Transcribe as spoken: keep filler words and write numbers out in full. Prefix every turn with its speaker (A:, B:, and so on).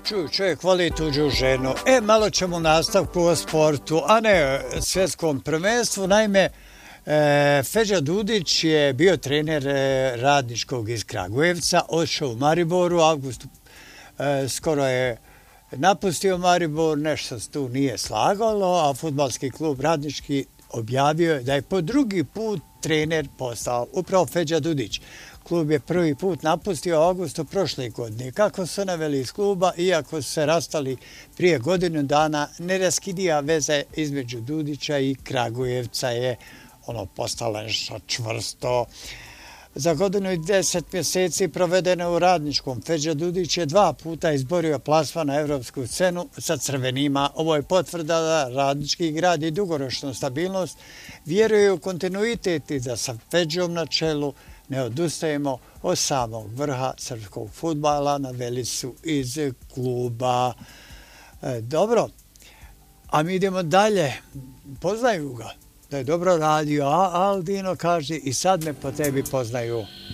A: Čuj, čovjek voli tuđu ženu. E, malo ćemo nastavku o sportu, a ne svjetskom prvenstvu. Naime, e, Feđa Dudić je bio trener e, Radničkog iz Kragujevca, odšao u Mariboru, u avgustu e, skoro je napustio Maribor, nešto se tu nije slagalo, a fudbalski klub Radnički objavio je da je po drugi put trener postao upravo Feđa Dudić. Klub je prvi put napustio u avgustu prošle godine. Kako su naveli iz kluba, iako su se rastali prije godinu dana, neraskidija veze između Dudića i Kragujevca je ono postalo nešto čvrsto. Za godinu i deset mjeseci provedene u Radničkom, Feđa Dudić je dva puta izborio plasman na evropsku scenu sa crvenima. Ovo je potvrda da Radnički gradi dugoročnu stabilnost, vjeruje u kontinuitet i da sa Feđom na čelu ne odustajemo od samog vrha srpskog fudbala, naveli su iz kluba. E, dobro, a mi idemo dalje. Poznaju ga da je dobro radio, a Aldino kaže i sad me po tebi poznaju.